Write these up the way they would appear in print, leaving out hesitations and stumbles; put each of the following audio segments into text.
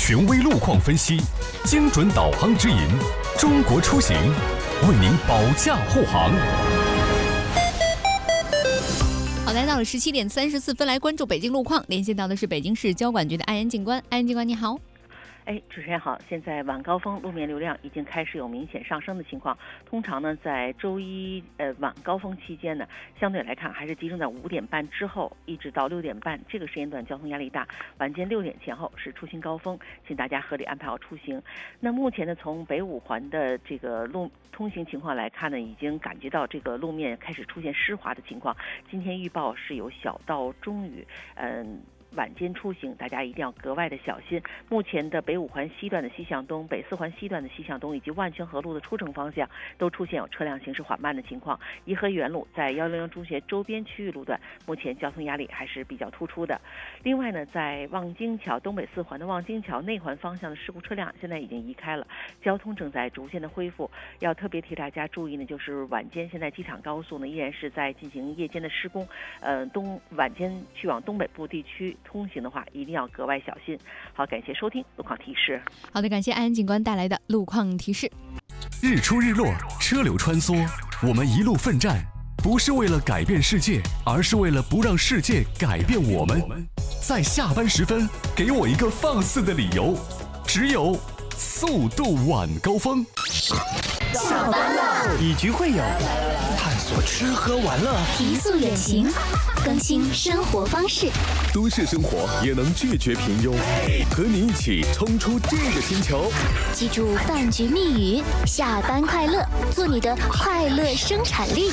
权威路况分析，精准导航指引，中国出行为您保驾护航。 好，来到了17点34分，来关注北京路况。连线到的是北京市交管局的安警官，安警官你好。 主持人好。现在晚高峰路面流量已经开始有明显上升的情况。通常呢，在周一晚高峰期间呢，相对来看还是集中在5点半之后，一直到6点半这个时间段交通压力大。晚间6点前后是出行高峰，请大家合理安排好出行。那目前呢，从北五环的这个路通行情况来看呢，已经感觉到这个路面开始出现湿滑的情况。今天预报是有小到中雨，晚间出行大家一定要格外的小心。目前的北五环西段的西向东、北四环西段的西向东以及万泉河路的出城方向都出现有车辆行驶缓慢的情况。颐和园路在100中学周边区域路段目前交通压力还是比较突出的。另外呢，在望京桥东北四环的望京桥内环方向的事故车辆现在已经移开了，交通正在逐渐的恢复。要特别提大家注意呢，就是晚间现在机场高速呢依然是在进行夜间的施工，晚间去往东北部地区通行的话一定要格外小心。好，感谢收听路况提示。 好的，感谢安警官带来的路况提示。 日出日落，车流穿梭，我们一路奋战，不是为了改变世界，而是为了不让世界改变我们。在下班时分，给我一个放肆的理由，只有速度晚高峰。 下班了，以局会友，探索吃喝玩乐， 提速远行，更新生活方式。 都市生活也能拒绝平庸，和你一起冲出这个星球。 记住饭局密语：下班快乐，做你的快乐生产力。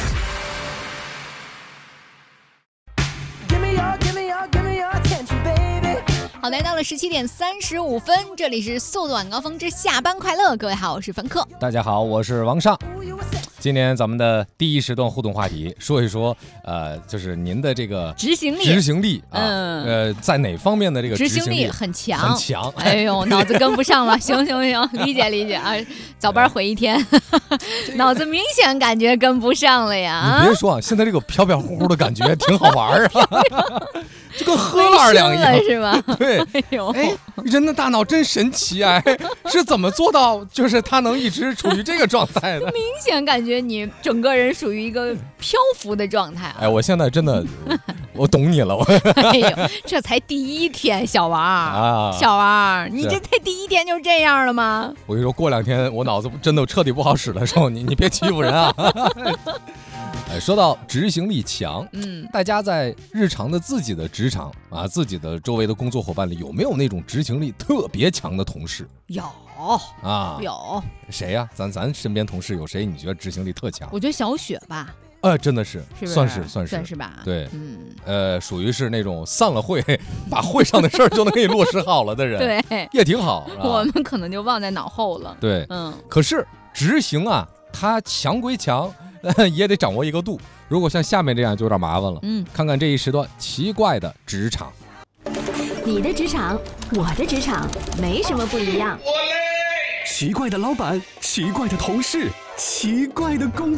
好，来到了17点35分，这里是速度晚高峰之下班快乐。各位好，我是冯克。 大家好，我是王尚。今天咱们的第一时段互动话题，说一说，就是您的这个执行力啊，在哪方面的这个执行力很强？ 哎呦，脑子跟不上了，行，理解啊，早班回一天，脑子明显感觉跟不上了呀。 你别说啊，现在这个飘飘忽忽的感觉挺好玩啊。就跟喝了2两一样是吧？ 对，人的大脑真神奇啊！是怎么做到，就是他能一直处于这个状态的？ 明显感觉你整个人属于一个漂浮的状态。 我现在真的，我懂你了。 哎呦，这才第1天，小王，你这才第1天就这样了吗？ 我跟你说，过2天我脑子真的彻底不好使的时候，你别欺负人啊！说到执行力强，大家在日常的自己的职场啊，自己的周围的工作伙伴里，有没有那种执行力特别强的同事？ 有谁呀？咱身边同事有谁？你觉得执行力特强？ 我觉得小雪吧。 真的是，算是吧？ 对，属于是那种散了会，把会上的事儿就能给你落实好了的人， 对， 也挺好。 我们可能就忘在脑后了。 对，可是执行啊，它强归强。也得掌握一个度，如果像下面这样就有点麻烦了。看看这一时段奇怪的职场。 你的职场，我的职场，没什么不一样。 奇怪的老板，奇怪的同事，奇怪的工